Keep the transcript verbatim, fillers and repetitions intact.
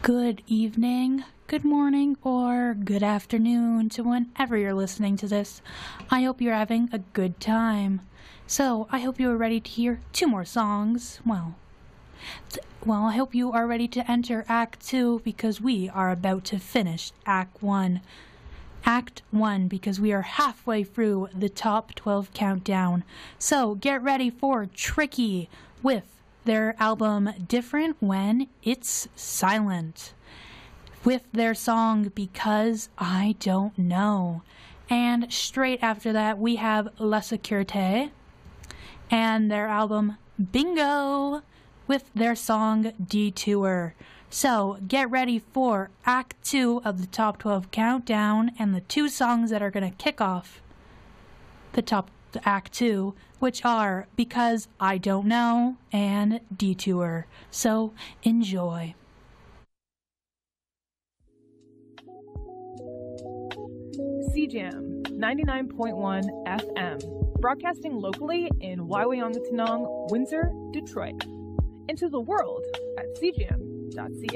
Good evening, good morning, or good afternoon to whenever you're listening to this. I hope you're having a good time. So, I hope you are ready to hear two more songs. Well, th- well, I hope you are ready to enter Act two because we are about to finish Act one. Act one because we are halfway through the top twelve countdown. So, get ready for Tricky with their album Different When It's Silent, with their song Because I Don't Know. And straight after that we have La Sécurité and their album Bingo with their song Detour. So get ready for Act two of the Top twelve Countdown and the two songs that are going to kick off the top the Act two, which are Because I Don't Know and Detour. So enjoy. C Jam ninety-nine point one F M, broadcasting locally in Waiwayangatanong, Windsor, Detroit. Into the world at c jam dot c a.